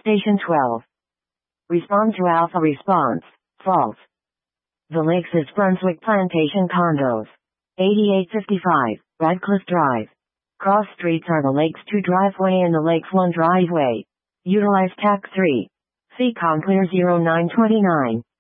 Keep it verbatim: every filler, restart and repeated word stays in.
Station twelve. Respond to Alpha response. False. The Lakes is Brunswick Plantation Condos. eighty-eight fifty-five, Radcliffe Drive. Cross streets are the Lakes two driveway and the Lakes one driveway. Utilize T A C three. See Conclear zero nine two nine.